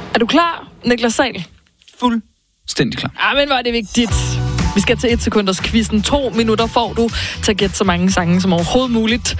Er du klar, Niklas Sahl? Fuldstændig klar. Ja, men hvor er det vigtigt. Vi skal til 1 sekunders quizzen. 2 minutter får du til at gætte så mange sange som overhovedet muligt.